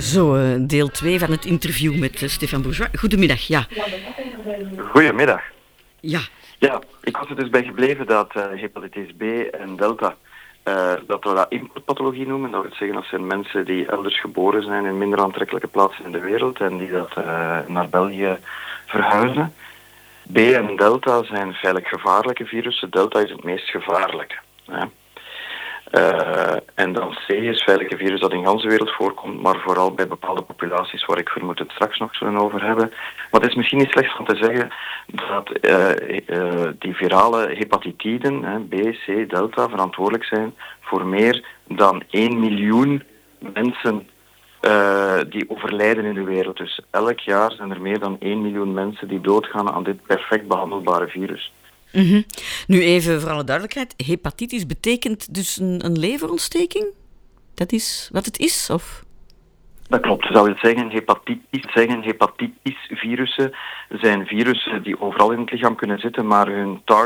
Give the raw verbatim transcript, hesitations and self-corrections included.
Zo, eh, deel twee van het interview met uh, Stefan Bourgeois. Goedemiddag, ja. Goedemiddag. Ja. Ja, ik was er dus bij gebleven dat uh, hepatitis B en delta, uh, dat we dat importpathologie noemen. Dat wil zeggen, dat zijn mensen die elders geboren zijn in minder aantrekkelijke plaatsen in de wereld en die dat uh, naar België verhuizen. B en delta zijn feitelijk gevaarlijke virussen. Delta is het meest gevaarlijke. Hè. Uh, en dan C is feitelijk een virus dat in de hele wereld voorkomt, maar vooral bij bepaalde populaties waar ik vermoed het straks nog zullen over hebben. Maar het is misschien niet slecht om te zeggen dat uh, uh, die virale hepatitiden, hè, B, C, delta, verantwoordelijk zijn voor meer dan één miljoen mensen uh, die overlijden in de wereld. Dus elk jaar zijn er meer dan één miljoen mensen die doodgaan aan dit perfect behandelbare virus. Mm-hmm. Nu even voor alle duidelijkheid, hepatitis betekent dus een, een leverontsteking? Dat is wat het is, of? Dat klopt. Zou je zeggen, hepatitis, zeggen, hepatitis-virussen zijn virussen die overal in het lichaam kunnen zitten, maar hun target